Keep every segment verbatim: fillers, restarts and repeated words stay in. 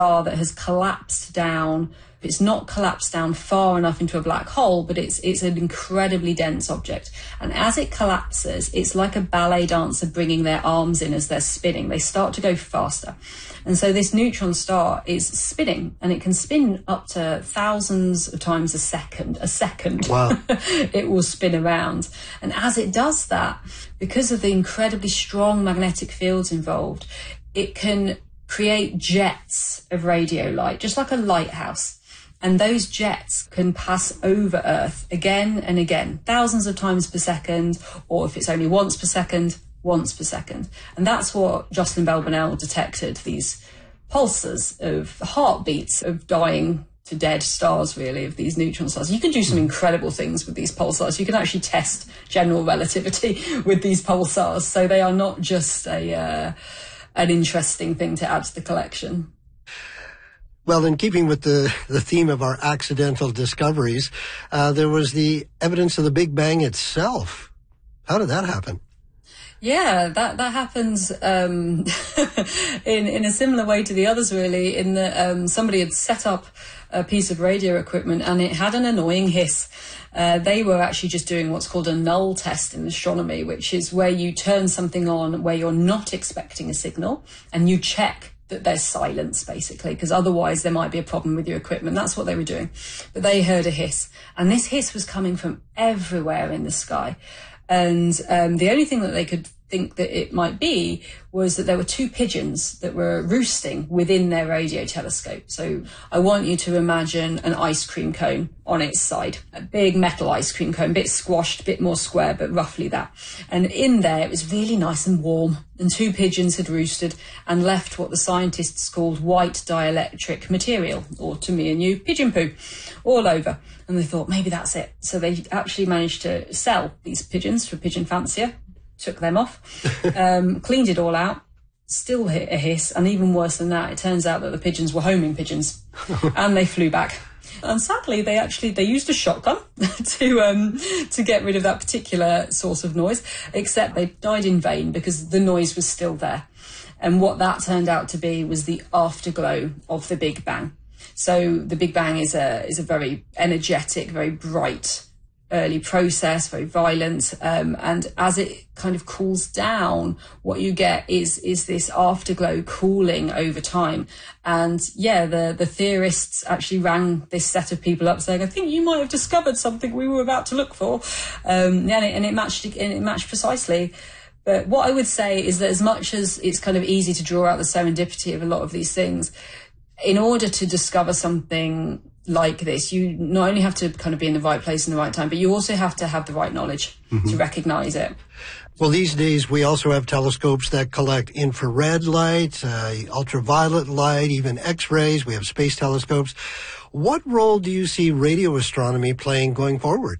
star that has collapsed down. It's not collapsed down far enough into a black hole, but it's it's an incredibly dense object. And as it collapses, it's like a ballet dancer bringing their arms in as they're spinning. They start to go faster. And so this neutron star is spinning, and it can spin up to thousands of times a second. A second. Wow. It will spin around. And as it does that, because of the incredibly strong magnetic fields involved, it can create jets of radio light, just like a lighthouse. And those jets can pass over Earth again and again, thousands of times per second, or if it's only once per second, once per second. And that's what Jocelyn Bell Burnell detected, these pulses of heartbeats of dying to dead stars, really, of these neutron stars. You can do some incredible things with these pulsars. You can actually test general relativity with these pulsars. So they are not just a uh, an interesting thing to add to the collection. Well, in keeping with the, the theme of our accidental discoveries, uh, there was the evidence of the Big Bang itself. How did that happen? Yeah, that, that happens um, in, in a similar way to the others, really, in that um, somebody had set up a piece of radio equipment and it had an annoying hiss. Uh, they were actually just doing what's called a null test in astronomy, which is where you turn something on where you're not expecting a signal and you check that there's silence, basically, because otherwise there might be a problem with your equipment. That's what they were doing. But they heard a hiss, and this hiss was coming from everywhere in the sky. And um, the only thing that they could think that it might be was that there were two pigeons that were roosting within their radio telescope. So I want you to imagine an ice cream cone on its side, a big metal ice cream cone, a bit squashed, a bit more square, but roughly that. And in there, it was really nice and warm. And two pigeons had roosted and left what the scientists called white dielectric material, or to me and you, pigeon poo, all over. And they thought, maybe that's it. So they actually managed to sell these pigeons for a pigeon fancier, took them off, um, cleaned it all out, still hit a hiss, and even worse than that, it turns out that the pigeons were homing pigeons, and they flew back. And sadly, they actually they used a shotgun to um, to get rid of that particular source of noise, except they died in vain because the noise was still there. And what that turned out to be was the afterglow of the Big Bang. So the Big Bang is a is a very energetic, very bright early process, very violent, um, and as it kind of cools down, what you get is is this afterglow cooling over time. And yeah, the the theorists actually rang this set of people up saying, I think you might have discovered something we were about to look for. Um, yeah, and it, and it matched and it matched precisely. But what I would say is that as much as it's kind of easy to draw out the serendipity of a lot of these things, in order to discover something like this, you not only have to kind of be in the right place in the right time, but you also have to have the right knowledge mm-hmm. to recognize it. Well, these days we also have telescopes that collect infrared light, uh, ultraviolet light, even X-rays. We have space telescopes. What role do you see radio astronomy playing going forward?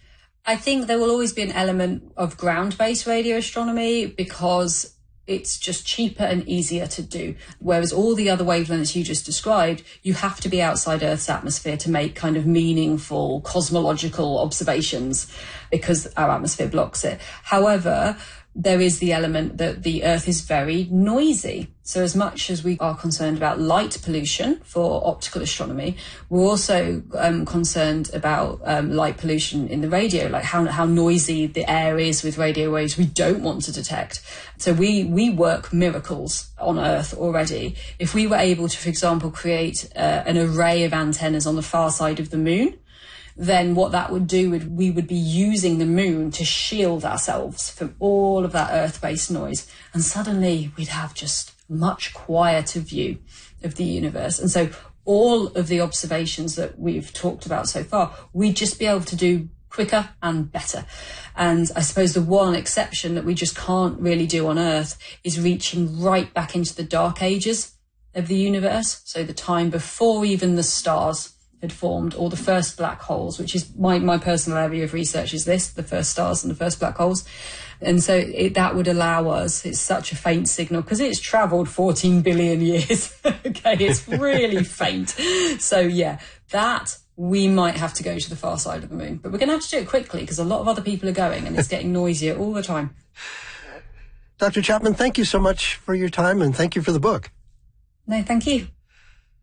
I think there will always be an element of ground-based radio astronomy because it's just cheaper and easier to do. Whereas all the other wavelengths you just described, you have to be outside Earth's atmosphere to make kind of meaningful cosmological observations because our atmosphere blocks it. However, there is the element that the Earth is very noisy. So as much as we are concerned about light pollution for optical astronomy, we're also um, concerned about um, light pollution in the radio, like how how noisy the air is with radio waves we don't want to detect. So we, we work miracles on Earth already. If we were able to, for example, create uh, an array of antennas on the far side of the moon, then what that would do would we would be using the moon to shield ourselves from all of that Earth-based noise. And suddenly we'd have just much quieter view of the universe. And so all of the observations that we've talked about so far, we'd just be able to do quicker and better. And I suppose the one exception that we just can't really do on Earth is reaching right back into the dark ages of the universe. So the time before even the stars had formed, or the first black holes, which is my, my personal area of research is this, the first stars and the first black holes. And so it, that would allow us, it's such a faint signal because it's travelled fourteen billion years. Okay, it's really faint. So yeah, that we might have to go to the far side of the moon. But we're going to have to do it quickly because a lot of other people are going and it's getting noisier all the time. Doctor Chapman, thank you so much for your time and thank you for the book. No, thank you.